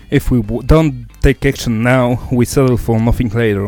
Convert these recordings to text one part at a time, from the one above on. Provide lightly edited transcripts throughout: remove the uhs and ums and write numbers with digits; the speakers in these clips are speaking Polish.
If we don't take action now, we settle for nothing later.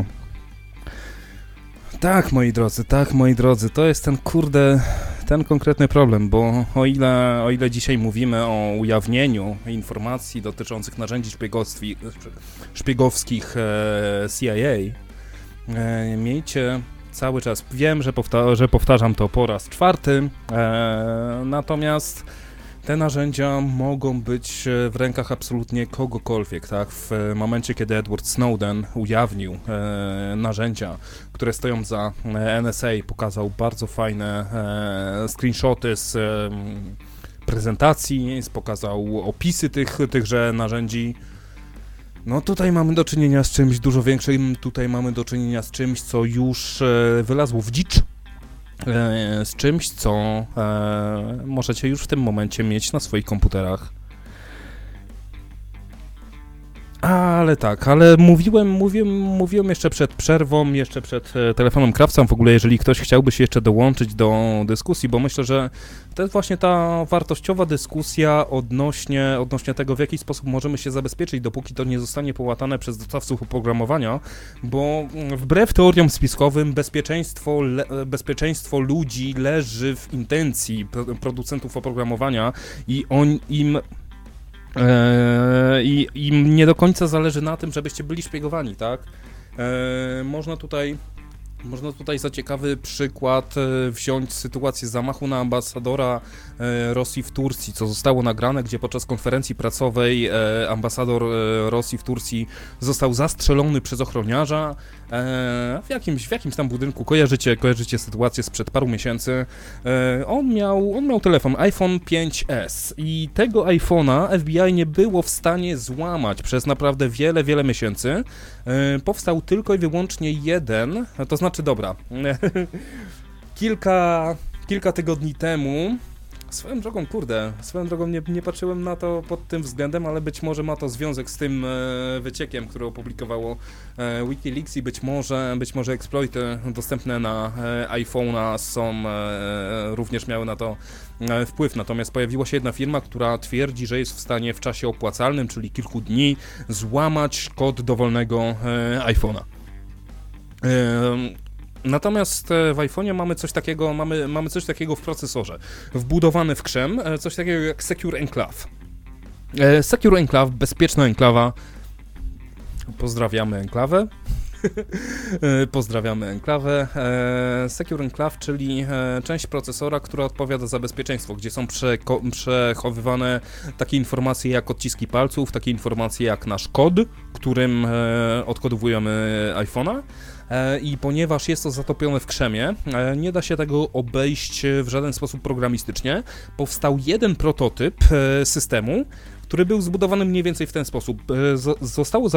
Tak, moi drodzy, to jest ten konkretny problem, bo o ile dzisiaj mówimy o ujawnieniu informacji dotyczących narzędzi szpiegowskich CIA, miejcie cały czas, wiem, że powtarzam to po raz czwarty, natomiast te narzędzia mogą być w rękach absolutnie kogokolwiek, tak? W momencie, kiedy Edward Snowden ujawnił narzędzia, które stoją za NSA, pokazał bardzo fajne screenshoty z prezentacji, pokazał opisy tychże narzędzi. No tutaj mamy do czynienia z czymś dużo większym, tutaj mamy do czynienia z czymś, co już wylazło w dzicz. Z czymś, co możecie już w tym momencie mieć na swoich komputerach. Ale mówiłem jeszcze przed przerwą, jeszcze przed telefonem krawca, w ogóle jeżeli ktoś chciałby się jeszcze dołączyć do dyskusji, bo myślę, że to jest właśnie ta wartościowa dyskusja odnośnie tego, w jaki sposób możemy się zabezpieczyć, dopóki to nie zostanie połatane przez dostawców oprogramowania, bo wbrew teoriom spiskowym bezpieczeństwo ludzi leży w intencji producentów oprogramowania i im nie do końca zależy na tym, żebyście byli szpiegowani, tak? Można tutaj za ciekawy przykład wziąć sytuację zamachu na ambasadora Rosji w Turcji, co zostało nagrane, gdzie podczas konferencji prasowej ambasador Rosji w Turcji został zastrzelony przez ochroniarza w jakimś tam budynku. Kojarzycie sytuację sprzed paru miesięcy. On miał telefon iPhone 5S i tego iPhone'a FBI nie było w stanie złamać przez naprawdę wiele miesięcy. Powstał tylko i wyłącznie jeden, to znaczy dobra, kilka tygodni temu, swoją drogą nie patrzyłem na to pod tym względem, ale być może ma to związek z tym wyciekiem, który opublikowało Wikileaks i być może exploity dostępne na iPhone'a również miały na to wpływ. Natomiast pojawiła się jedna firma, która twierdzi, że jest w stanie w czasie opłacalnym, czyli kilku dni, złamać kod dowolnego iPhone'a. Natomiast w iPhone'ie mamy coś takiego w procesorze, wbudowany w krzem, coś takiego jak Secure Enclave. Secure Enclave, bezpieczna enklawa. Pozdrawiamy enklawę. Secure Enclave, czyli część procesora, która odpowiada za bezpieczeństwo, gdzie są przechowywane takie informacje jak odciski palców, takie informacje jak nasz kod, którym odkodowujemy iPhone'a. I ponieważ jest to zatopione w krzemie, nie da się tego obejść w żaden sposób programistycznie. Powstał jeden prototyp systemu, który był zbudowany mniej więcej w ten sposób. Zostało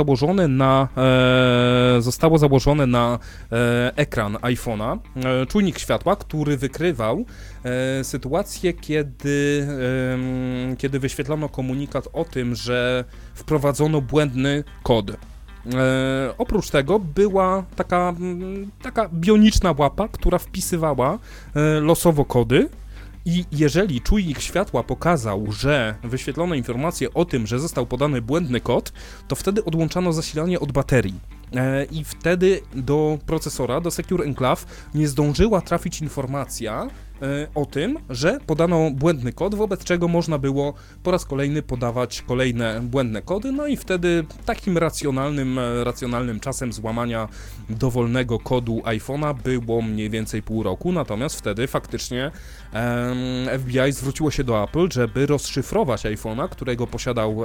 założone na ekran iPhone'a czujnik światła, który wykrywał sytuację, kiedy wyświetlono komunikat o tym, że wprowadzono błędny kod. Oprócz tego była taka bioniczna łapa, która wpisywała losowo kody. I jeżeli czujnik światła pokazał, że wyświetlono informację o tym, że został podany błędny kod, to wtedy odłączano zasilanie od baterii. I wtedy do procesora, do Secure Enclave nie zdążyła trafić informacja o tym, że podano błędny kod, wobec czego można było po raz kolejny podawać kolejne błędne kody, no i wtedy takim racjonalnym czasem złamania dowolnego kodu iPhone'a było mniej więcej pół roku, natomiast wtedy faktycznie FBI zwróciło się do Apple, żeby rozszyfrować iPhone'a, którego posiadał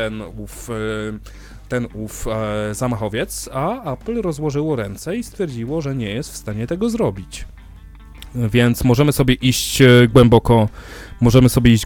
ten zamachowiec, a Apple rozłożyło ręce i stwierdziło, że nie jest w stanie tego zrobić. Więc możemy sobie iść